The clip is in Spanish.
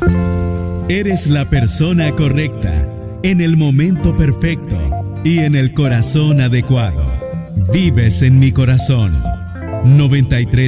Eres la persona correcta, en el momento perfecto y en el corazón adecuado. Vives en mi corazón. 93